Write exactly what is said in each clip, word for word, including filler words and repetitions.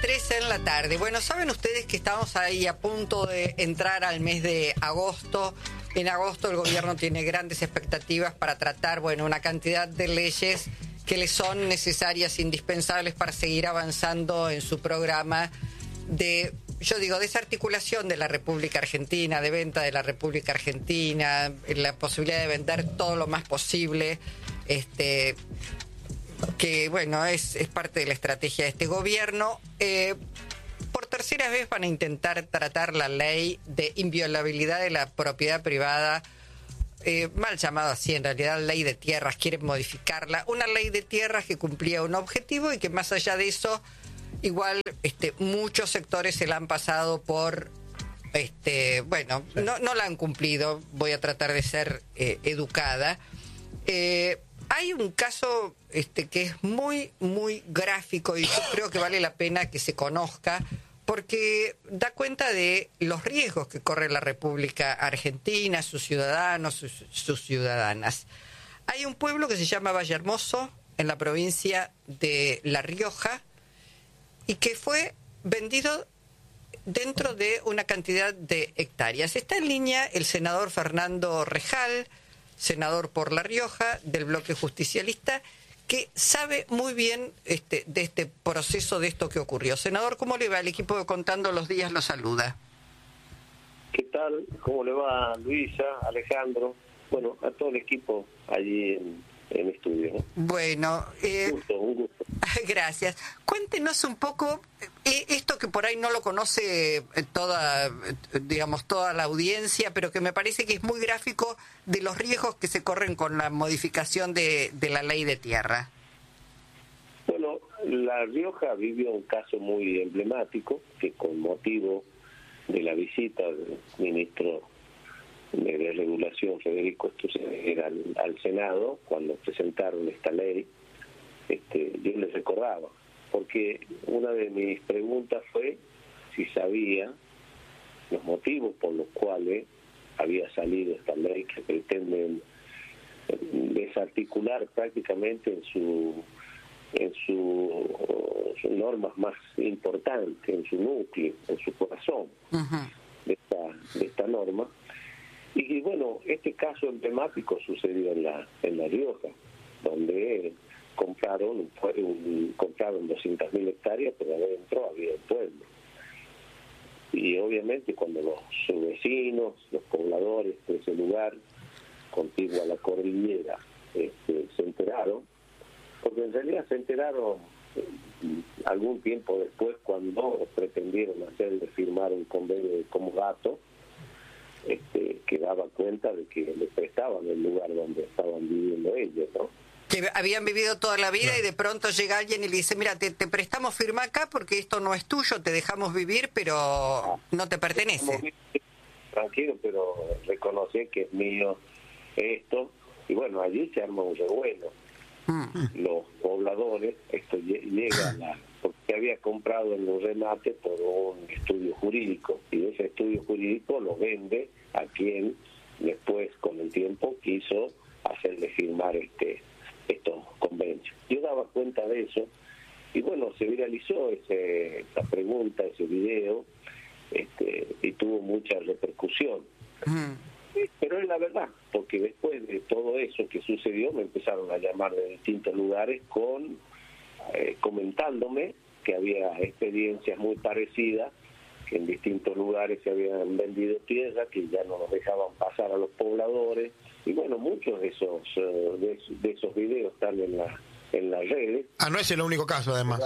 tres en la tarde. Bueno, saben ustedes que estamos ahí a punto de entrar al mes de agosto. En agosto el gobierno tiene grandes expectativas para tratar, bueno, una cantidad de leyes que le son necesarias, indispensables para seguir avanzando en su programa de, yo digo, desarticulación de la República Argentina, de venta de la República Argentina, la posibilidad de vender todo lo más posible, este... que bueno, es, es parte de la estrategia de este gobierno. Eh, por tercera vez van a intentar tratar la ley de inviolabilidad de la propiedad privada, eh, mal llamada así, en realidad ley de tierras, quieren modificarla, una ley de tierras que cumplía un objetivo y que más allá de eso, igual este, muchos sectores se la han pasado por, este, bueno, sí. no, no la han cumplido, voy a tratar de ser eh, educada. Eh, Hay un caso este, que es muy, muy gráfico y yo creo que vale la pena que se conozca porque da cuenta de los riesgos que corre la República Argentina, sus ciudadanos, sus, sus ciudadanas. Hay un pueblo que se llama Vallehermoso, en la provincia de La Rioja, y que fue vendido dentro de una cantidad de hectáreas. Está en línea el senador Fernando Rejal, senador por La Rioja, del bloque justicialista, que sabe muy bien este, de este proceso, de esto que ocurrió. Senador, ¿cómo le va? El equipo de Contando los Días lo saluda. ¿Qué tal? ¿Cómo le va, Luisa, Alejandro? Bueno, a todo el equipo allí en, en estudio, ¿no? Bueno, eh, un gusto, un gusto. Gracias. Cuéntenos un poco eh, esto que por ahí no lo conoce toda, digamos, toda la audiencia, pero que me parece que es muy gráfico de los riesgos que se corren con la modificación de, de la ley de tierra. Bueno, La Rioja vivió un caso muy emblemático que con motivo de la visita del ministro de Regulación, Federico Stusser, al, al Senado, cuando presentaron esta ley, este, yo les recordaba, porque una de mis preguntas fue si sabía los motivos por los cuales había salido esta ley que pretenden desarticular prácticamente en su en su, sus normas más importantes, en su núcleo, en su corazón, uh-huh. de esta de esta norma. Y, y bueno, este caso emblemático sucedió en la en La Rioja, donde compraron un, compraron doscientas mil hectáreas, pero adentro había el pueblo. Y obviamente cuando los sus vecinos, los pobladores de ese lugar, contiguo a la cordillera, este, se enteraron, porque en realidad se enteraron algún tiempo después cuando pretendieron hacerle firmar un convenio de comodato, este, que daba cuenta de que le prestaban el lugar donde estaban viviendo ellos, ¿no? Que habían vivido toda la vida, claro. Y de pronto llega alguien y le dice, mira, te, te prestamos firma acá porque esto no es tuyo, te dejamos vivir, pero ah, no te pertenece. Tranquilo, pero reconoce que es mío esto, y bueno, allí se arma un revuelo. Mm. Los pobladores, esto llega a la, porque había comprado en un remate por un estudio jurídico, y ese estudio jurídico lo vende a quien después, con el tiempo, quiso hacerle firmar este estos convenios. Yo daba cuenta de eso y bueno, se viralizó ese, esa pregunta, ese video, este, y tuvo mucha repercusión. Mm. Pero es la verdad, porque después de todo eso que sucedió me empezaron a llamar de distintos lugares con eh, comentándome que había experiencias muy parecidas, que en distintos lugares se habían vendido tierra, que ya no nos dejaban pasar a los pobladores. Y bueno, muchos de esos uh, de, de esos videos están en la en las redes. Ah, no es el único caso, además.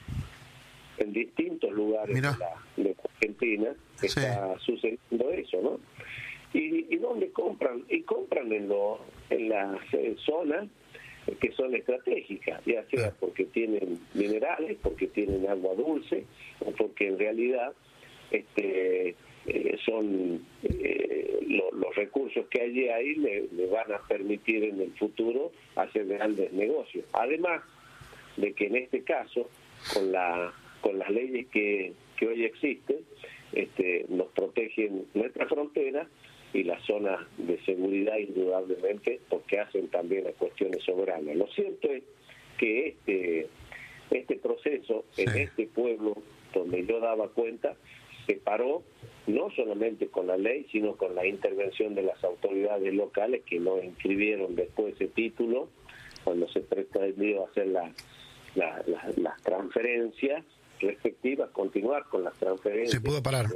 En distintos lugares de, la, de Argentina sí. Está sucediendo eso, ¿no? Y, y dónde compran y compran en lo en las en zonas que son estratégicas, ya sea porque tienen minerales, porque tienen agua dulce, o porque en realidad este eh, son eh, lo, los recursos que hay ahí le, le van a permitir en el futuro hacer grandes negocios. Además de que en este caso, con la con las leyes que, que hoy existen, este, nos protegen nuestra frontera y las zonas de seguridad indudablemente, porque hacen también las cuestiones soberanas. Lo cierto es que este este proceso sí. en este pueblo donde yo daba cuenta, se paró no solamente con la ley, sino con la intervención de las autoridades locales que no inscribieron después ese título, cuando se pretendió hacer la, la, la, las transferencias respectivas, continuar con las transferencias. Se pudo parar.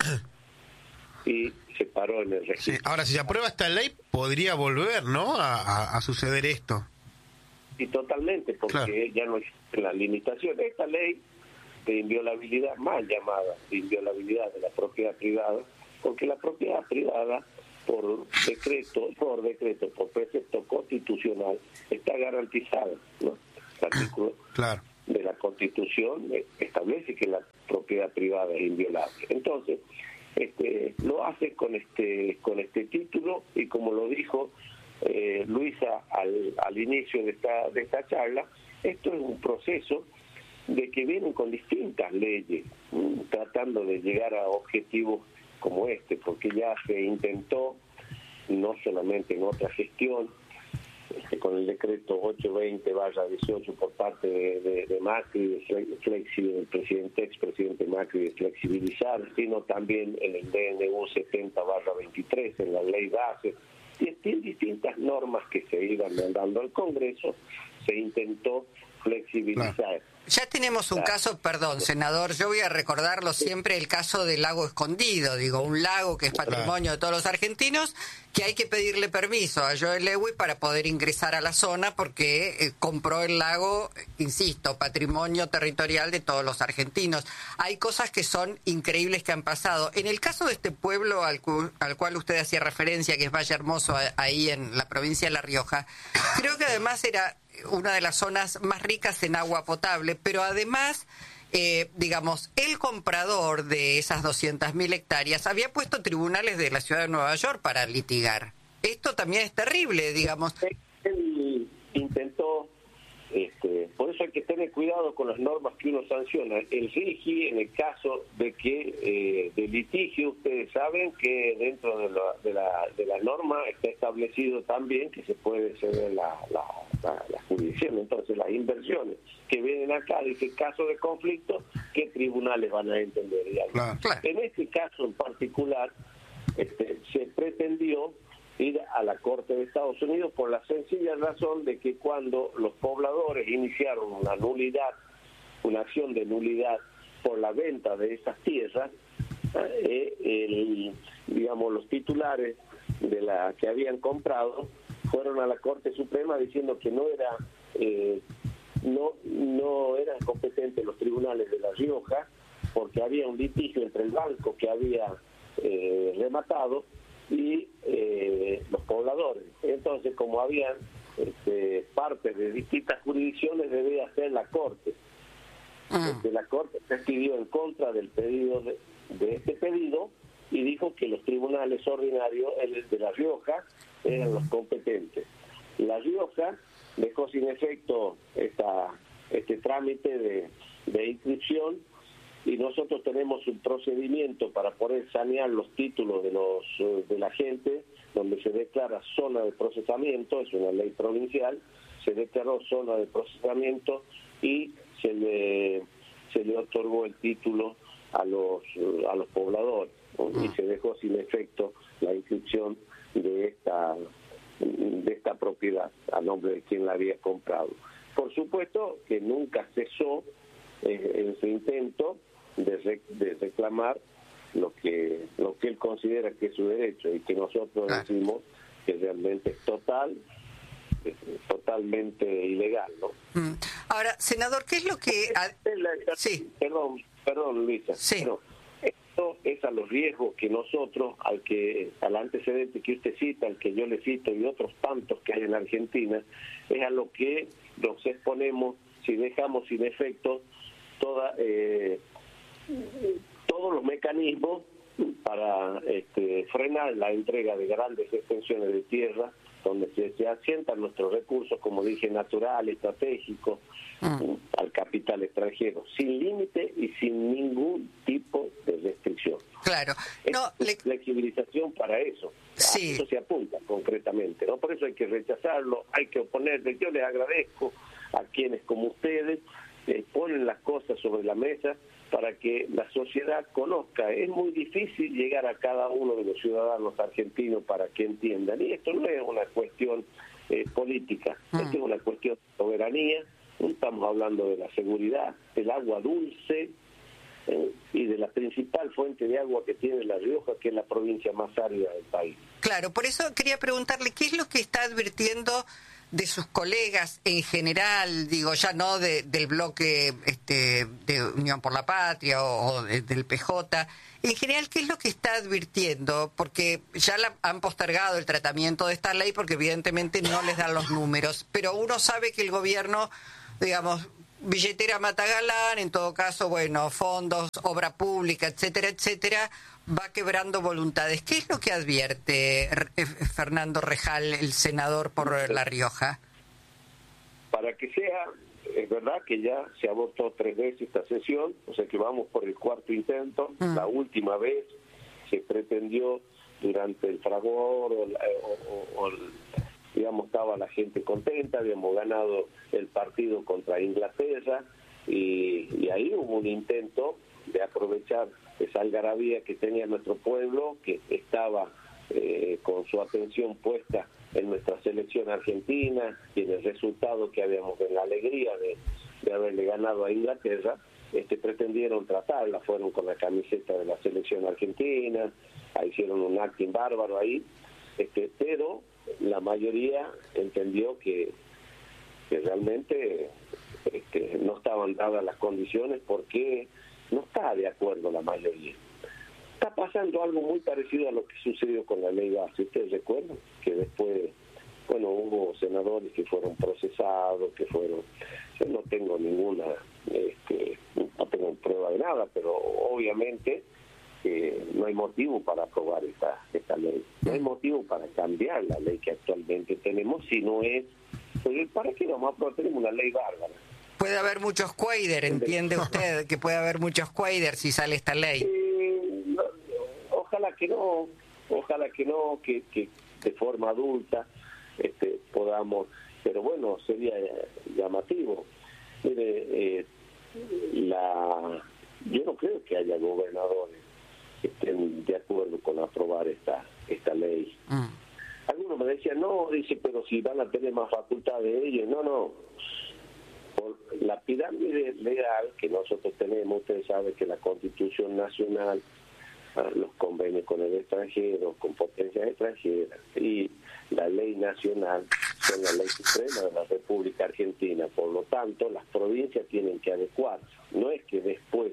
Y se paró en el registro. Sí. Ahora, si se aprueba esta ley, podría volver, ¿no?, a, a, a suceder esto. Y totalmente, porque claro, ya no existe la limitación. Esta ley de inviolabilidad, mal llamada de inviolabilidad de la propiedad privada, porque la propiedad privada, por decreto, por decreto, por precepto constitucional, está garantizada, ¿no? El artículo claro. de la Constitución establece que la propiedad privada es inviolable. Entonces, este, lo hace con este con este título, y como lo dijo eh, Luisa al, al inicio de esta de esta charla, esto es un proceso de que vienen con distintas leyes mmm, tratando de llegar a objetivos como este, porque ya se intentó, no solamente en otra gestión, este, con el decreto ochocientos veinte barra dieciocho por parte de, de, de Macri, de flexi, del presidente, expresidente Macri, de flexibilizar, sino también en el D N U setenta barra veintitrés, en la ley base, y en distintas normas que se iban mandando al Congreso, se intentó flexibilizar. Claro. Ya tenemos un caso, perdón, senador, yo voy a recordarlo siempre, el caso del lago Escondido, digo, un lago que es patrimonio de todos los argentinos, que hay que pedirle permiso a Joel Lewis para poder ingresar a la zona porque eh, compró el lago, insisto, patrimonio territorial de todos los argentinos. Hay cosas que son increíbles que han pasado. En el caso de este pueblo al, cu al cual usted hacía referencia, que es Valle Hermoso, ahí en la provincia de La Rioja, creo que además era una de las zonas más ricas en agua potable, pero además, eh, digamos, el comprador de esas doscientas mil hectáreas había puesto tribunales de la ciudad de Nueva York para litigar. Esto también es terrible, digamos. Él intentó, este, por eso hay que tener cuidado con las normas que uno sanciona. El RIGI, en el caso de que eh, de litigio, ustedes saben que dentro de la, de la, de la norma está establecido también que se puede ceder la, la, la, la jurisdicción. Entonces, las inversiones que vienen acá, dice caso de conflicto, ¿qué tribunales van a entender? Claro, claro. En este caso en particular, este, se pretendió ir a la Corte de Estados Unidos por la sencilla razón de que cuando los pobladores iniciaron una nulidad, una acción de nulidad por la venta de esas tierras, eh, el, digamos, los titulares de la que habían comprado fueron a la Corte Suprema diciendo que no era eh, no no eran competentes los tribunales de La Rioja porque había un litigio entre el banco que había eh, rematado y eh, los pobladores. Entonces, como habían este, partes de distintas jurisdicciones, debía ser la Corte. Ah. Este, la Corte se pidió en contra del pedido de, de este pedido y dijo que los tribunales ordinarios el de La Rioja eran los competentes. La Rioja dejó sin efecto esta, este trámite de, de inscripción, y nosotros tenemos un procedimiento para poder sanear los títulos de los de la gente, donde se declara zona de procesamiento, es una ley provincial, se declaró zona de procesamiento y se le se le otorgó el título a los a los pobladores, ¿no? Y se dejó sin efecto la inscripción de esta de esta propiedad a nombre de quien la había comprado. Por supuesto que nunca cesó eh, en su intento de, re, de reclamar lo que lo que él considera que es su derecho, y que nosotros ah. decimos que realmente es total, es totalmente ilegal, ¿no? Mm. Ahora, senador, ¿qué es lo que...? Sí. Perdón, perdón, Luisa. Sí. Pero esto es a los riesgos que nosotros, al que al antecedente que usted cita, al que yo le cito y otros tantos que hay en Argentina, es a lo que nos exponemos si dejamos sin efecto toda eh, todos los mecanismos para este, frenar la entrega de grandes extensiones de tierra donde se, se asientan nuestros recursos, como dije, natural, estratégico, mm. al capital extranjero, sin límite y sin ningún tipo de restricción. Claro. No, es le... flexibilización para eso. Sí. A eso se apunta concretamente, ¿no? Por eso hay que rechazarlo, hay que oponerle. Yo les agradezco a quienes como ustedes eh, ponen las cosas sobre la mesa para que la sociedad conozca. Es muy difícil llegar a cada uno de los ciudadanos argentinos para que entiendan. Y esto no es una cuestión eh, política, mm. esto es una cuestión de soberanía. Estamos hablando de la seguridad, del agua dulce eh, y de la principal fuente de agua que tiene La Rioja, que es la provincia más árida del país. Claro, por eso quería preguntarle, ¿qué es lo que está advirtiendo de sus colegas en general, digo, ya no de, del bloque este, de Unión por la Patria o, o de, del P J, en general, ¿qué es lo que está advirtiendo? Porque ya la, han postergado el tratamiento de esta ley porque evidentemente no les dan los números, pero uno sabe que el gobierno, digamos, billetera mata galán, en todo caso, bueno, fondos, obra pública, etcétera, etcétera, va quebrando voluntades. ¿Qué es lo que advierte Fernando Rejal, el senador por La Rioja? Para que sea, es verdad que ya se abortó tres veces esta sesión, o sea que vamos por el cuarto intento. Mm. La última vez se pretendió durante el fragor, o, o, o, digamos, estaba la gente contenta, habíamos ganado el partido contra Inglaterra, y, y ahí hubo un intento de aprovechar esa algarabía que tenía nuestro pueblo, que estaba eh, con su atención puesta en nuestra selección argentina, y en el resultado que habíamos, en la alegría de, de haberle ganado a Inglaterra, este pretendieron tratarla, fueron con la camiseta de la selección argentina, hicieron un acting bárbaro ahí, este, pero la mayoría entendió que, que realmente este, no estaban dadas las condiciones, porque no está de acuerdo la mayoría. Está pasando algo muy parecido a lo que sucedió con la ley base. Ustedes recuerdan que después, bueno, hubo senadores que fueron procesados, que fueron... Yo no tengo ninguna, este, no tengo prueba de nada, pero obviamente eh, no hay motivo para aprobar esta, esta ley. No hay motivo para cambiar la ley que actualmente tenemos, si no es... Pues, ¿para qué vamos a aprobar? Tenemos una ley bárbara. Puede haber muchos cuaider, ¿entiende usted? Que puede haber muchos cuaider si sale esta ley. Eh, no, ojalá que no, ojalá que no, que, que de forma adulta este, podamos, pero bueno, sería llamativo. Mire, eh, la, yo no creo que haya gobernadores que estén de acuerdo con aprobar esta, esta ley. Mm. Algunos me decían, no, dice, pero si van a tener más facultades ellos. No, no. Por la pirámide legal que nosotros tenemos, ustedes saben que la Constitución Nacional, los convenios con el extranjero, con potencias extranjeras, y la ley nacional son la ley suprema de la República Argentina. Por lo tanto, las provincias tienen que adecuarse. No es que después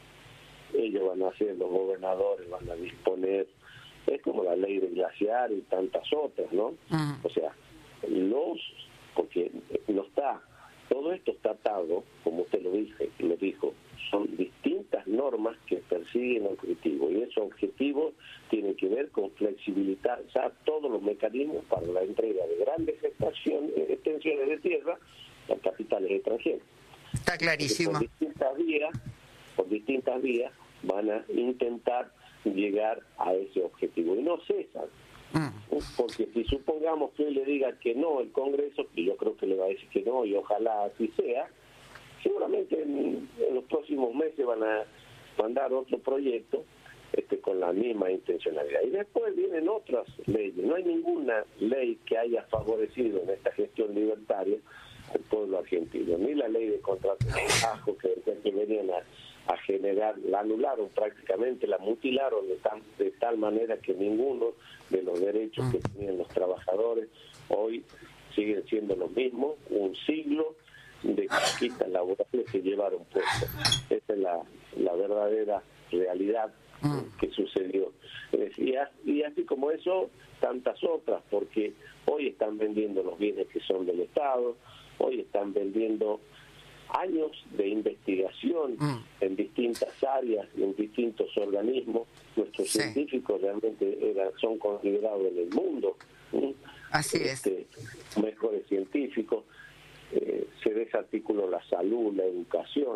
ellos van a ser los gobernadores, van a disponer, es como la ley de glaciar y tantas otras, ¿no? Uh-huh. O sea, los, porque no está, todo esto está atado, como usted lo dice, lo dijo, son distintas normas que persiguen objetivos, y esos objetivos tienen que ver con flexibilizar todos los mecanismos para la entrega de grandes extensiones de tierra a capitales extranjeros. Está clarísimo. Por distintas vías, por distintas vías van a intentar llegar a ese objetivo, y no cesan. Mm. Porque si supongamos que él le diga que no el Congreso, que yo creo que le va a decir que no, y ojalá así sea, seguramente en, en los próximos meses van a mandar otro proyecto este, con la misma intencionalidad. Y después vienen otras leyes. No hay ninguna ley que haya favorecido en esta gestión libertaria al pueblo argentino, ni la ley de contratos de trabajo que, que venían a a generar, la anularon prácticamente, la mutilaron de, tan, de tal manera que ninguno de los derechos que tenían los trabajadores hoy siguen siendo los mismos, un siglo de conquistas laborales que llevaron puestas. Esa es la, la verdadera realidad que sucedió. Y así, y así como eso, tantas otras, porque hoy están vendiendo los bienes que son del Estado, hoy están vendiendo años de investigación mm. en distintas áreas, en distintos organismos. Nuestros sí. científicos realmente eran, son considerados en el mundo ¿sí? Así este, es. mejores científicos. Eh, se desarticuló la salud, la educación,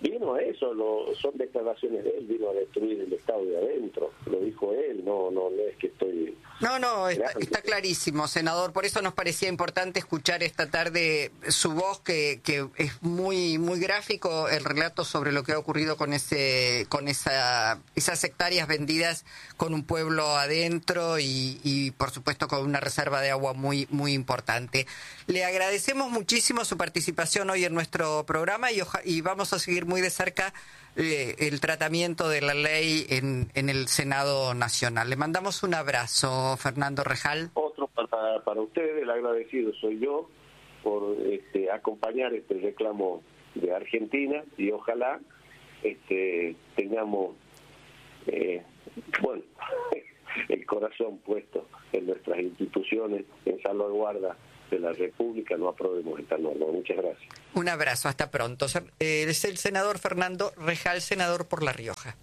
vino a eso, lo, son declaraciones de él, vino a destruir el Estado de adentro, lo dijo él, no no, no es que estoy... No, no, está, está clarísimo, senador, por eso nos parecía importante escuchar esta tarde su voz, que, que es muy muy gráfico el relato sobre lo que ha ocurrido con ese con esa esas hectáreas vendidas con un pueblo adentro y, y por supuesto con una reserva de agua muy muy importante. Le agradecemos muchísimo su participación hoy en nuestro programa y, oja, y vamos a seguir muy de cerca eh, el tratamiento de la ley en, en el Senado Nacional. Le mandamos un abrazo, Fernando Rejal. Otro para, para ustedes, el agradecido soy yo por este, acompañar este reclamo de Argentina y ojalá este, tengamos eh, bueno el corazón puesto en nuestras instituciones, en salvaguarda de la República, no aprobemos esta norma. Muchas gracias. Un abrazo, hasta pronto. Eh, es el senador Fernando Rejal, senador por La Rioja.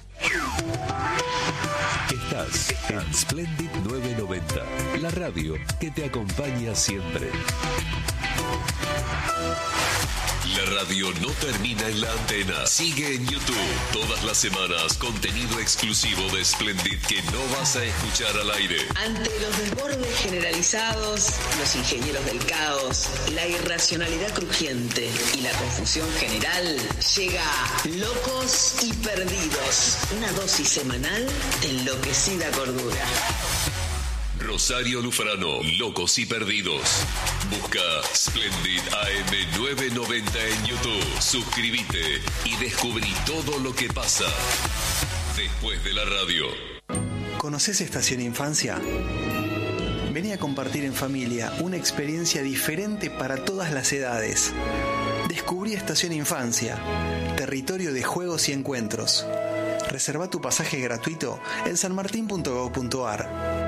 Estás en Splendid novecientos noventa, la radio que te acompaña siempre. La radio no termina en la antena. Sigue en YouTube todas las semanas contenido exclusivo de Splendid que no vas a escuchar al aire. Ante los desbordes generalizados, los ingenieros del caos, la irracionalidad crujiente y la confusión general, llega Locos y Perdidos, una dosis semanal de enloquecida cordura. Rosario Lufrano, Locos y Perdidos. Busca Splendid A M novecientos noventa en YouTube. Suscríbete y descubrí todo lo que pasa después de la radio. ¿Conoces Estación Infancia? Vení a compartir en familia una experiencia diferente para todas las edades. Descubrí Estación Infancia, territorio de juegos y encuentros. Reserva tu pasaje gratuito en sanmartin punto gob punto ar.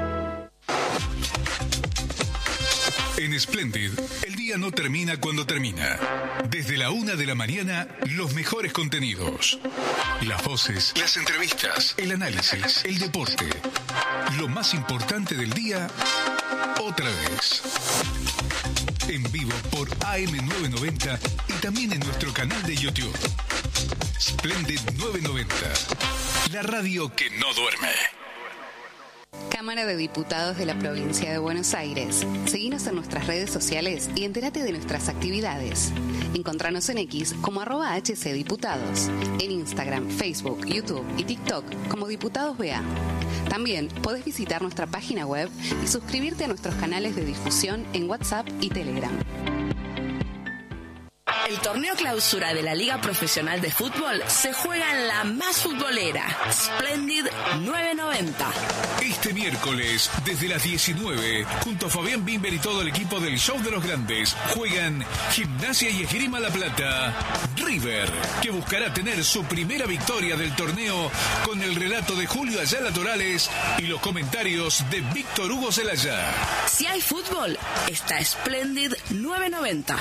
En Splendid, el día no termina cuando termina. Desde la una de la mañana, los mejores contenidos. Las voces, las entrevistas, el análisis, el deporte. Lo más importante del día, otra vez. En vivo por A M novecientos noventa y también en nuestro canal de YouTube. Splendid novecientos noventa, la radio que no duerme. Cámara de Diputados de la Provincia de Buenos Aires. Seguinos en nuestras redes sociales y entérate de nuestras actividades. Encontranos en X como arroba hcdiputados, en Instagram, Facebook, YouTube y TikTok como Diputados B A. También podés visitar nuestra página web y suscribirte a nuestros canales de difusión en WhatsApp y Telegram. El torneo clausura de la Liga Profesional de Fútbol se juega en la más futbolera, Splendid novecientos noventa. Este miércoles, desde las diecinueve, junto a Fabián Bimber y todo el equipo del Show de los Grandes, juegan Gimnasia y Esgrima La Plata. River, que buscará tener su primera victoria del torneo con el relato de Julio Ayala Torales y los comentarios de Víctor Hugo Zelaya. Si hay fútbol, está Splendid novecientos noventa.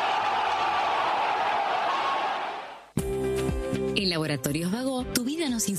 En Laboratorios Vago, tu vida nos